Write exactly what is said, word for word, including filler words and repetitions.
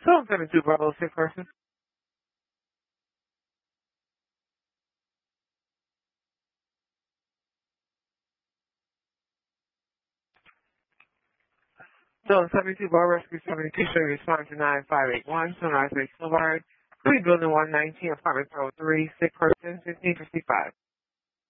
seven seven two Bravo, sick person. So seven two Bar Rescue seventy-two, show respond to nine five eight one, Sunrise Lake Boulevard, three building one nineteen, apartment zero three, sick person, fifteen fifty-five.